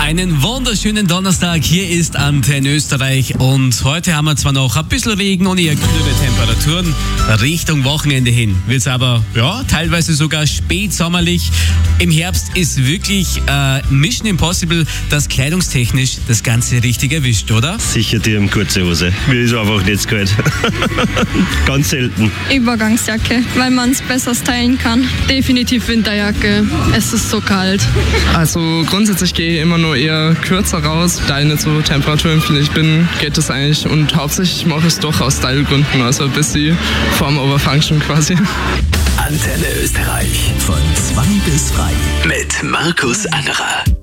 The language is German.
Einen wunderschönen Donnerstag, hier ist Antenne Österreich und heute haben wir zwar noch ein bisschen Regen und eher kühlere Temperaturen. Richtung Wochenende hin wird es aber teilweise sogar spätsommerlich. Im Herbst ist wirklich Mission Impossible, dass kleidungstechnisch das Ganze richtig erwischt, oder? Sicher die im kurze Hose. Mir ist einfach nicht kalt. Ganz selten. Übergangsjacke, weil man es besser stylen kann. Definitiv Winterjacke. Es ist so kalt. Also grundsätzlich gehe ich immer nur eher kürzer raus. Da ich nicht so temperaturempfindlich bin, geht das eigentlich. Und hauptsächlich mache ich es doch aus Stylegründen, also ein bisschen Form over Function quasi. Antenne Österreich von 2 bis 3 mit Markus Angerer.